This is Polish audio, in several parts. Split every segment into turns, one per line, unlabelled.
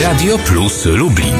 Radio Plus Lublin.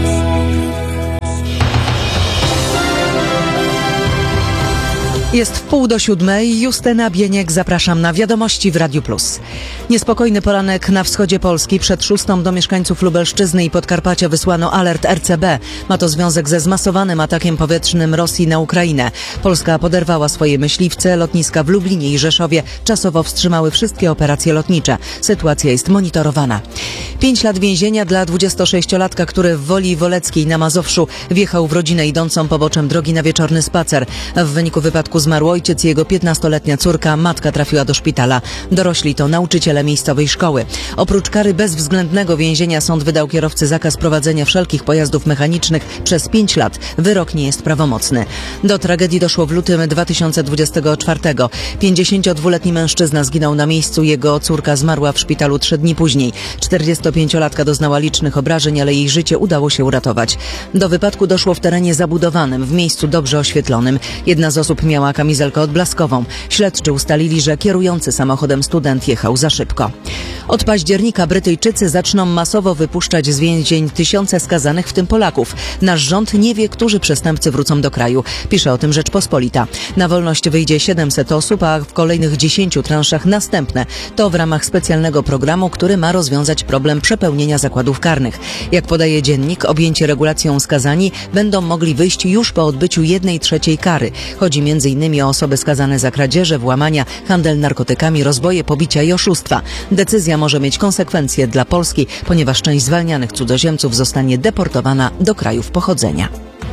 Jest 6:30. Justyna Bieniek, zapraszam na wiadomości w Radiu Plus. Niespokojny poranek na wschodzie Polski. Przed 6:00 do mieszkańców Lubelszczyzny i Podkarpacia wysłano alert RCB. Ma to związek ze zmasowanym atakiem powietrznym Rosji na Ukrainę. Polska poderwała swoje myśliwce. Lotniska w Lublinie i Rzeszowie czasowo wstrzymały wszystkie operacje lotnicze. Sytuacja jest monitorowana. 5 lat więzienia dla 26-latka, który w Woli Woleckiej na Mazowszu wjechał w rodzinę idącą poboczem drogi na wieczorny spacer. W wyniku wypadku zmarł ojciec i jego 15-letnia córka. Matka trafiła do szpitala. Dorośli to nauczyciele miejscowej szkoły. Oprócz kary bezwzględnego więzienia sąd wydał kierowcy zakaz prowadzenia wszelkich pojazdów mechanicznych przez 5 lat. Wyrok nie jest prawomocny. Do tragedii doszło w lutym 2024. 52-letni mężczyzna zginął na miejscu. Jego córka zmarła w szpitalu 3 dni później. 45-latka doznała licznych obrażeń, ale jej życie udało się uratować. Do wypadku doszło w terenie zabudowanym, w miejscu dobrze oświetlonym. Jedna z osób miała kamizelkę odblaskową. Śledczy ustalili, że kierujący samochodem student jechał za szybko. Od października Brytyjczycy zaczną masowo wypuszczać z więzień tysiące skazanych, w tym Polaków. Nasz rząd nie wie, którzy przestępcy wrócą do kraju. Pisze o tym Rzeczpospolita. Na wolność wyjdzie 700 osób, a w kolejnych 10 transzach następne. To w ramach specjalnego programu, który ma rozwiązać problem przepełnienia zakładów karnych. Jak podaje Dziennik, objęci regulacją skazani będą mogli wyjść już po odbyciu 1/3 kary. Chodzi m.in. o osoby skazane za kradzieże, włamania, handel narkotykami, rozboje, pobicia i oszustwa. Decyzja może mieć konsekwencje dla Polski, ponieważ część zwalnianych cudzoziemców zostanie deportowana do krajów pochodzenia.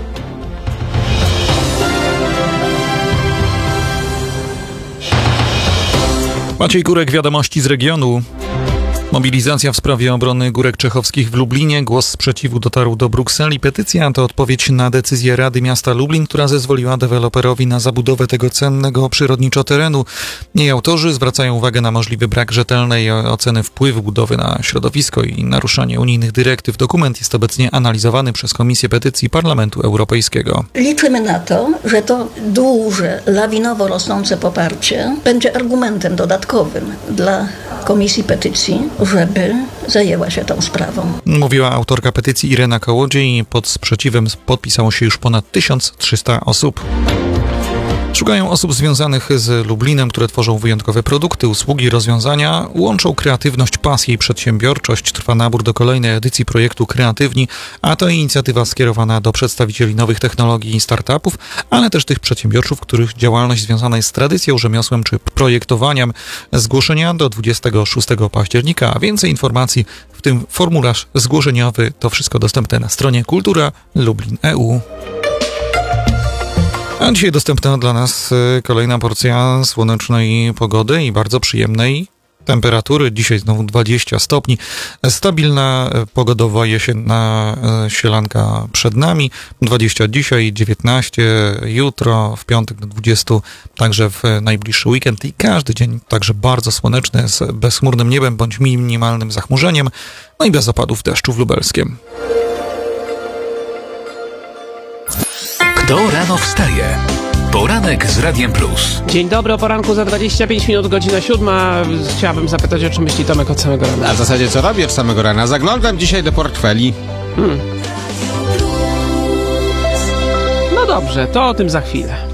Maciej Górek, wiadomości z regionu. Mobilizacja w sprawie obrony Górek Czechowskich w Lublinie. Głos sprzeciwu dotarł do Brukseli. Petycja to odpowiedź na decyzję Rady Miasta Lublin, która zezwoliła deweloperowi na zabudowę tego cennego przyrodniczo terenu. Jej autorzy zwracają uwagę na możliwy brak rzetelnej oceny wpływu budowy na środowisko i naruszanie unijnych dyrektyw. Dokument jest obecnie analizowany przez Komisję Petycji Parlamentu Europejskiego.
Liczymy na to, że to duże, lawinowo rosnące poparcie będzie argumentem dodatkowym dla Komisji Petycji, żeby zajęła się tą sprawą.
Mówiła autorka petycji Irena Kołodziej. Pod sprzeciwem podpisało się już ponad 1300 osób. Szukają osób związanych z Lublinem, które tworzą wyjątkowe produkty, usługi, rozwiązania, łączą kreatywność, pasję i przedsiębiorczość. Trwa nabór do kolejnej edycji projektu Kreatywni, a to inicjatywa skierowana do przedstawicieli nowych technologii i startupów, ale też tych przedsiębiorców, których działalność związana jest z tradycją, rzemiosłem czy projektowaniem. Zgłoszenia do 26 października, a więcej informacji, w tym formularz zgłoszeniowy, to wszystko dostępne na stronie Kultura Lublin.eu. A dzisiaj dostępna dla nas kolejna porcja słonecznej pogody i bardzo przyjemnej temperatury. Dzisiaj znowu 20 stopni. Stabilna pogodowa jesienna sielanka przed nami. 20 dzisiaj, 19 jutro, w piątek do 20, także w najbliższy weekend i każdy dzień także bardzo słoneczny z bezchmurnym niebem bądź minimalnym zachmurzeniem, no i bez opadów deszczu w Lubelskiem.
Kto rano wstaje? Poranek z Radiem Plus.
Dzień dobry, o poranku za 25 minut, godzina 7. Chciałabym zapytać, o czym myśli Tomek od samego rana.
A w zasadzie co robię od samego rana? Zaglądam dzisiaj do portfeli.
No dobrze, to o tym za chwilę.